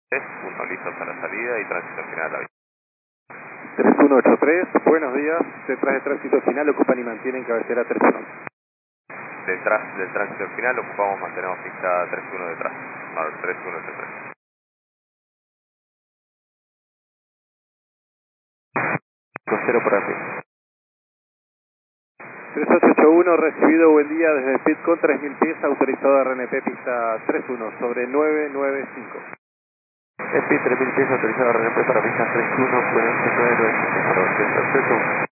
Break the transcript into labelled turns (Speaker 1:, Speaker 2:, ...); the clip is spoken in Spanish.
Speaker 1: 1 listo para salida y tránsito final a la vía.
Speaker 2: 3183, buenos días, detrás de tránsito final ocupan y mantienen cabecera 31.
Speaker 1: Detrás del tránsito final ocupamos, mantenemos fijada 31 detrás, a ver, 3183.
Speaker 2: 0 por arriba. 3881, recibido, buen día, desde PIT con 3000 pies, autorizado RNP pista 31 sobre 995.
Speaker 3: PIT 3000 pies, autorizado RNP para pista 31 sobre 995, perfecto.